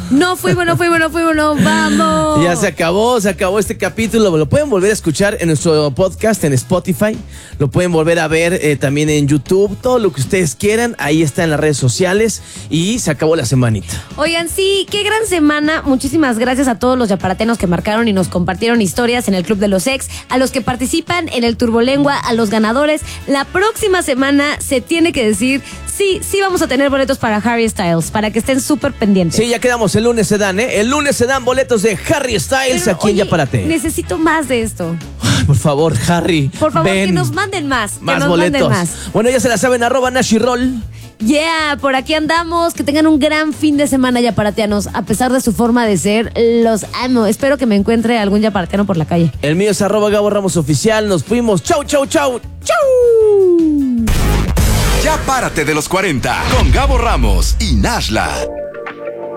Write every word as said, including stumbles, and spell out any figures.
No fuimos, no fuimos, no fuimos, no vamos. Ya se acabó, se acabó este capítulo. Lo pueden volver a escuchar en nuestro podcast en Spotify. Lo pueden volver a ver eh, también en YouTube. Todo lo que ustedes quieran, ahí está en las redes sociales. Y se acabó la semanita. Oigan, sí, qué gran semana. Muchísimas gracias a todos los yaparatenos que marcaron y nos compartieron historias en el Club de los Ex, a los que participan en el Turbolengua, a los ganadores. La próxima semana se tiene que decir, sí, sí vamos a tener boletos para Harry Styles, para que estén súper pendientes. Sí, ya quedamos, el lunes se dan, ¿eh? El lunes se dan boletos de Harry Styles. Pero, aquí oye, en Yaparate. Necesito más de esto. Ay, por favor, Harry. Por favor, ven. que nos manden más. Más que nos boletos. Manden más. Bueno, ya se la saben, arroba Nashiroll. Yeah, por aquí andamos. Que tengan un gran fin de semana, yaparateanos. A pesar de su forma de ser, los amo. Espero que me encuentre algún yaparateano por la calle. El mío es arroba Gabo Ramos Oficial. Nos fuimos. Chau, chau, chau. Chau. Ya párate de los cuarenta con Gabo Ramos y Nashla.